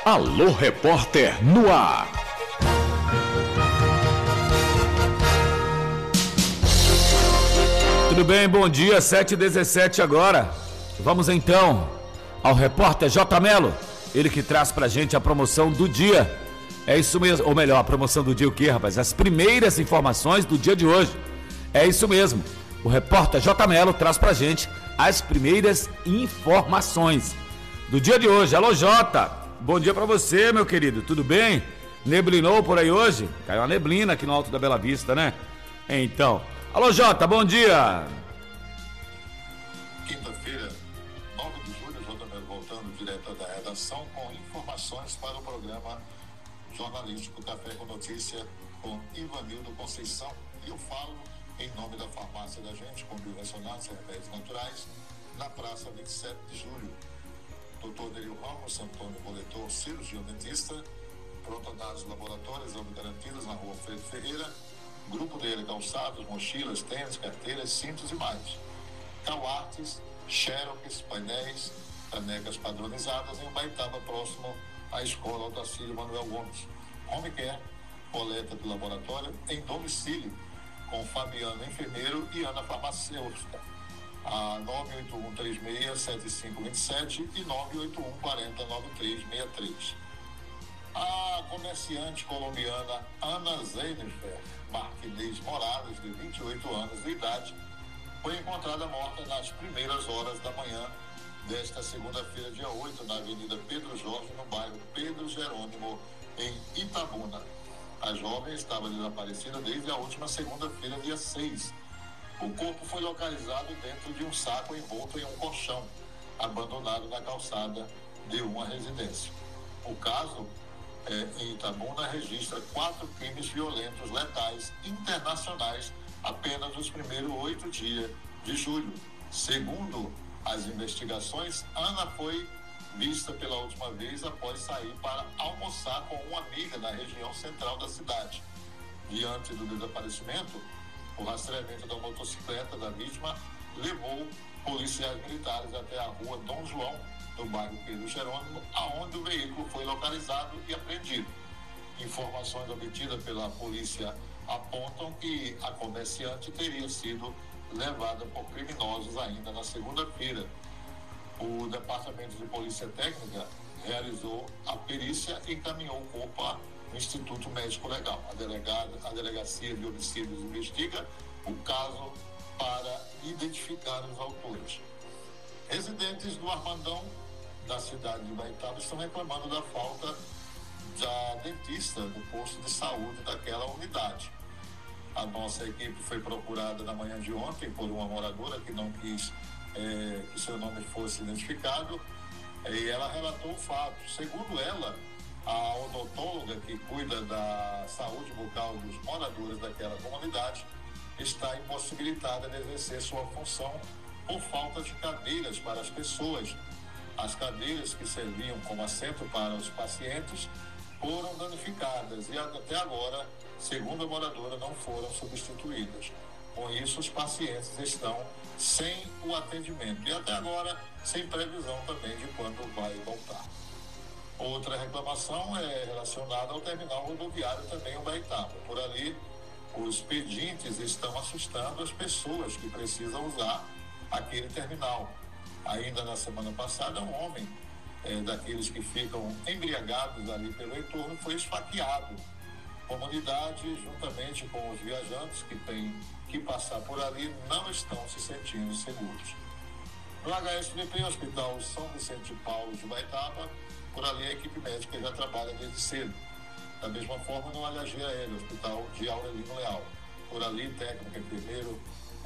Alô Repórter no ar. Tudo bem, bom dia, 7h17 agora. Vamos então ao repórter J. Melo, ele que traz pra gente a promoção do dia. É isso mesmo, ou melhor, a promoção do dia o quê, rapaz? As primeiras informações do dia de hoje. É isso mesmo, o repórter J. Melo traz pra gente as primeiras informações do dia de hoje. Alô, Jota, bom dia pra você, meu querido, tudo bem? Neblinou por aí hoje? Caiu uma neblina aqui no Alto da Bela Vista, né? Então, alô, Jota, bom dia! Quinta-feira, 9 de julho, J. Melo voltando direto da redação com informações para o programa jornalístico Café com Notícia com Ivanildo Conceição. E eu falo em nome da farmácia da gente, com bioresonância e remédios naturais, na Praça 27 de Julho. Dr. Neil Ramos, Antônio Boletor, cirurgião dentista, pronto-análise laboratórios, exame garantidos na Rua Freire Ferreira, grupo dele, calçados, mochilas, tênis, carteiras, cintos e mais. Cauartes, xerox, painéis, canecas padronizadas em Ubaitaba, próximo à Escola Otacílio Manuel Gomes. Home care, coleta de laboratório em domicílio, com Fabiano enfermeiro e Ana farmacêutica. A 981367527 e 981409363. A comerciante colombiana Ana Zenefer Marquinez Morales, de 28 anos de idade, foi encontrada morta nas primeiras horas da manhã desta segunda-feira, dia 8, na Avenida Pedro Jorge, no bairro Pedro Jerônimo, em Itabuna. A jovem estava desaparecida desde a última segunda-feira, dia 6. O corpo foi localizado dentro de um saco envolto em um colchão, abandonado na calçada de uma residência. O caso, em Itabuna, registra 4 crimes violentos letais internacionais apenas nos primeiros 8 dias de julho. Segundo as investigações, Ana foi vista pela última vez após sair para almoçar com uma amiga na região central da cidade. Diante do desaparecimento, o rastreamento da motocicleta da vítima levou policiais militares até a rua Dom João, no bairro Pedro Jerônimo, aonde o veículo foi localizado e apreendido. Informações obtidas pela polícia apontam que a comerciante teria sido levada por criminosos ainda na segunda-feira. O Departamento de Polícia Técnica realizou a perícia e encaminhou o corpo ao Instituto Médico Legal. A Delegacia de Homicídios investiga o caso para identificar os autores. Residentes do Armandão, da cidade de Ubaitaba, estão reclamando da falta da dentista no posto de saúde daquela unidade. A nossa equipe foi procurada na manhã de ontem por uma moradora que não quis que seu nome fosse identificado, e ela relatou o fato. Segundo ela, a odontóloga que cuida da saúde bucal dos moradores daquela comunidade está impossibilitada de exercer sua função por falta de cadeiras para as pessoas. As cadeiras que serviam como assento para os pacientes foram danificadas e até agora, segundo a moradora, não foram substituídas. Com isso, os pacientes estão sem o atendimento e até agora sem previsão também de quando vai voltar. Outra reclamação é relacionada ao terminal rodoviário também em Ubaitaba. Por ali, os pedintes estão assustando as pessoas que precisam usar aquele terminal. Ainda na semana passada, um homem daqueles que ficam embriagados ali pelo entorno foi esfaqueado. A comunidade, juntamente com os viajantes que têm que passar por ali, não estão se sentindo seguros. No HSVP, Hospital São Vicente de Paulo de Ubaitaba, por ali a equipe médica já trabalha desde cedo. Da mesma forma, no HGAL, Hospital de Aurelino Leal. Por ali, técnico, enfermeiro,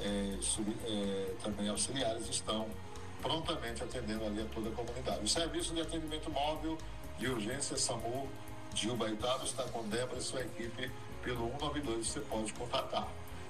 também auxiliares estão prontamente atendendo ali a toda a comunidade. O serviço de atendimento móvel de urgência SAMU de Ubaitaba está com Débora e sua equipe pelo 192, você pode contatar.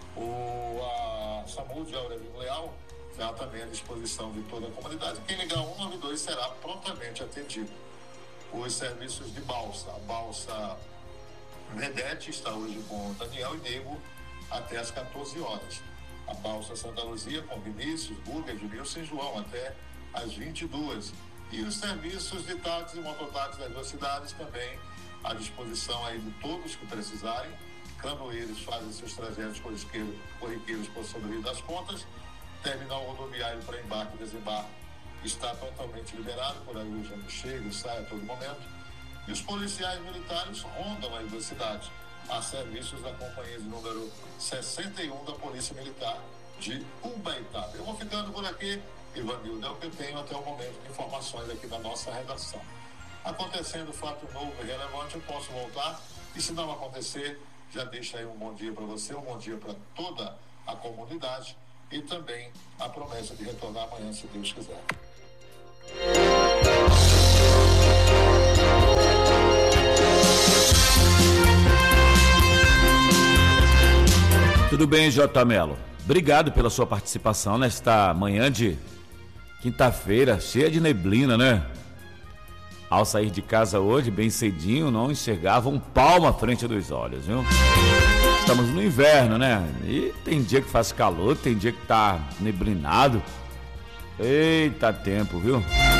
A SAMU de Aurelino Leal está também à disposição de toda a comunidade. Quem ligar 192 será prontamente atendido. Os serviços de balsa, a balsa Vedete está hoje com Daniel e Nego até às 14 horas. A balsa Santa Luzia com Vinícius, Guga, Edmilson e João até às 22. E os serviços de táxi e mototáxi das duas cidades também à disposição aí de todos que precisarem, quando eles fazem seus trajetos corriqueiros por sobre o Rio das Pontas. Terminal rodoviário para embarque e desembarque está totalmente liberado, por aí o gente chega e sai a todo momento. E os policiais militares rondam as duas cidades, a serviços da companhia de número 61 da Polícia Militar de Ubaitaba. Eu vou ficando por aqui, Ivanildo, é o que eu tenho até o momento de informações aqui da nossa redação. Acontecendo fato novo e relevante, eu posso voltar, e se não acontecer, já deixa aí um bom dia para você, um bom dia para toda a comunidade e também a promessa de retornar amanhã, se Deus quiser. Tudo bem, J. Melo. Obrigado pela sua participação nesta manhã de quinta-feira, cheia de neblina, né? Ao sair de casa hoje, bem cedinho, não enxergava um palmo à frente dos olhos, viu? Estamos no inverno, né? E tem dia que faz calor, tem dia que tá neblinado. Eita tempo, viu?